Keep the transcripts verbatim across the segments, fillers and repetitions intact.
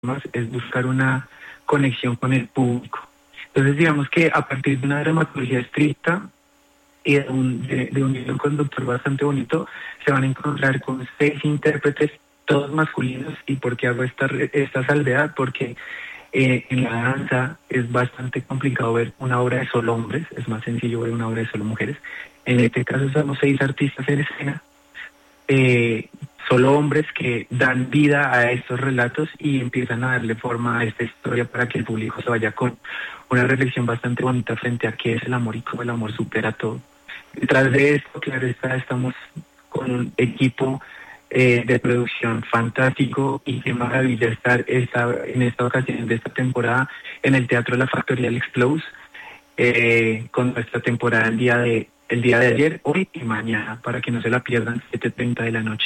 más es buscar una conexión con el público. Entonces, digamos que a partir de una dramaturgia estricta y de un, de, de un hilo conductor bastante bonito, se van a encontrar con seis intérpretes, todos masculinos. ¿Y por qué hago esta, esta salvedad? Porque eh, en la danza es bastante complicado ver una obra de solo hombres, es más sencillo ver una obra de solo mujeres. En este caso somos seis artistas en escena, eh, solo hombres que dan vida a estos relatos y empiezan a darle forma a esta historia para que el público se vaya con una reflexión bastante bonita frente a qué es el amor y cómo el amor supera todo. Detrás de esto, claro está, estamos con un equipo eh, de producción fantástico, y qué maravilla estar esta, en esta ocasión de esta temporada en el Teatro de la Factorial Explose, eh, con nuestra temporada el día de el día de ayer, hoy y mañana, para que no se la pierdan, siete treinta de la noche.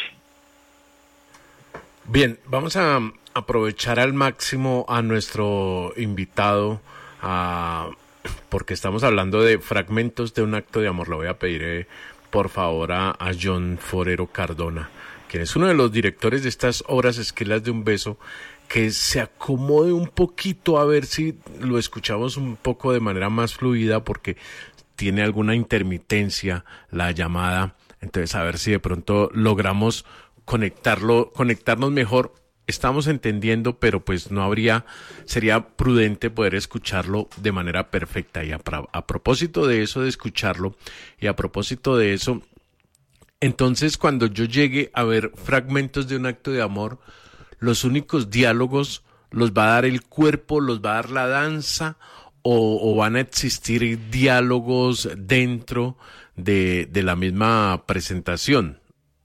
Bien, vamos a aprovechar al máximo a nuestro invitado, a, porque estamos hablando de fragmentos de un acto de amor. Le voy a pedir, eh, por favor, a, a John Forero Cardona, quien es uno de los directores de estas obras Esquelas de un beso, que se acomode un poquito a ver si lo escuchamos un poco de manera más fluida, porque tiene alguna intermitencia la llamada. Entonces, a ver si de pronto logramos conectarlo, conectarnos mejor. Estamos entendiendo, pero pues no habría, sería prudente poder escucharlo de manera perfecta. Y a, a propósito de eso, de escucharlo, y a propósito de eso, entonces cuando yo llegue a ver fragmentos de un acto de amor, los únicos diálogos los va a dar el cuerpo, los va a dar la danza, o, o van a existir diálogos dentro de, de la misma presentación.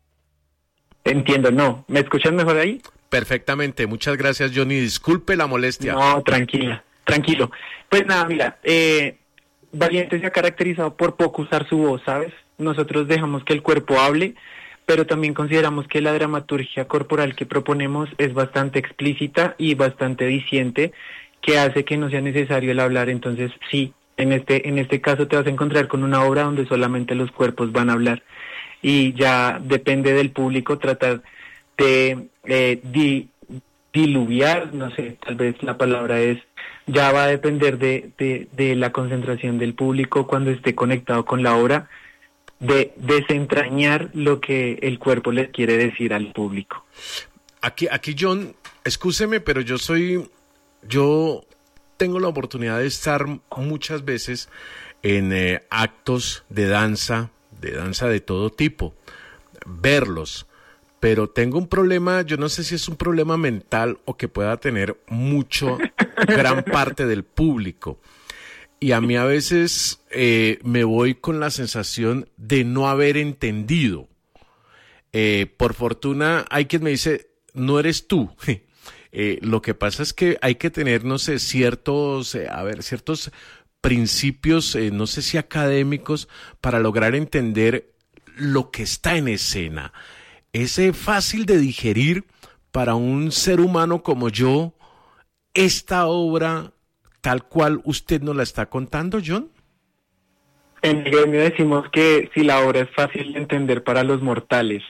Entiendo, no. ¿Me escuchan mejor ahí? Perfectamente, muchas gracias, Johnny. Disculpe la molestia. No, tranquila, tranquilo. Pues nada, mira, eh, Valiente se ha caracterizado por poco usar su voz, ¿sabes? Nosotros dejamos que el cuerpo hable, pero también consideramos que la dramaturgia corporal que proponemos es bastante explícita y bastante diciente, que hace que no sea necesario el hablar. Entonces, sí, en este, en este caso te vas a encontrar con una obra donde solamente los cuerpos van a hablar, y ya depende del público tratar de eh, di, diluviar, no sé, tal vez la palabra es, ya va a depender de, de, de la concentración del público cuando esté conectado con la obra, de desentrañar lo que el cuerpo les quiere decir al público. Aquí, aquí John, excúseme, pero yo soy, yo tengo la oportunidad de estar muchas veces en eh, actos de danza, de danza de todo tipo, verlos, pero tengo un problema, yo no sé si es un problema mental o que pueda tener mucho, gran parte del público, y a mí a veces eh, me voy con la sensación de no haber entendido. Eh, por fortuna hay quien me dice, no eres tú. eh, lo que pasa es que hay que tener, no sé, ciertos, eh, a ver, ciertos principios, eh, no sé si académicos, para lograr entender lo que está en escena. ¿Es eh, fácil de digerir para un ser humano como yo esta obra tal cual usted nos la está contando, John? En el gremio decimos que si la obra es fácil de entender para los mortales.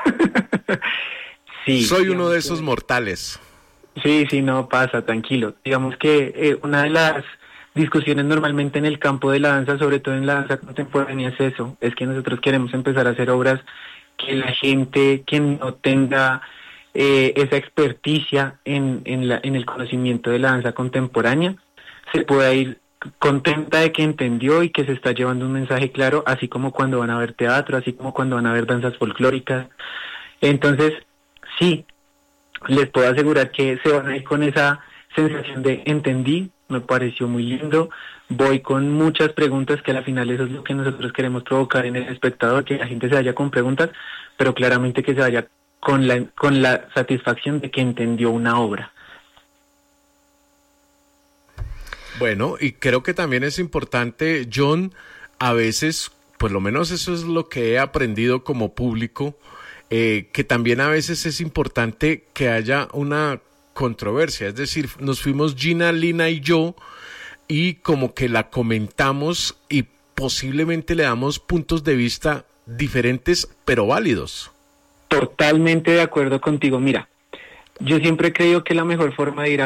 Sí. Soy uno de esos que... mortales. Sí, sí, no pasa, tranquilo. Digamos que eh, una de las discusiones normalmente en el campo de la danza, sobre todo en la danza contemporánea, es eso, es que nosotros queremos empezar a hacer obras que la gente que no tenga eh, esa experticia en, en, la, en el conocimiento de la danza contemporánea se pueda ir contenta de que entendió y que se está llevando un mensaje claro, así como cuando van a ver teatro, así como cuando van a ver danzas folclóricas. Entonces, sí, les puedo asegurar que se van a ir con esa sensación de entendí, me pareció muy lindo, voy con muchas preguntas, que al final eso es lo que nosotros queremos provocar en el espectador, que la gente se vaya con preguntas, pero claramente que se vaya con la, con la satisfacción de que entendió una obra. Bueno, y creo que también es importante, John, a veces, por lo menos eso es lo que he aprendido como público, eh, que también a veces es importante que haya una controversia, es decir, nos fuimos Gina, Lina y yo, y como que la comentamos y posiblemente le damos puntos de vista diferentes, pero válidos. Totalmente de acuerdo contigo. Mira, Yo siempre he creído que la mejor forma de ir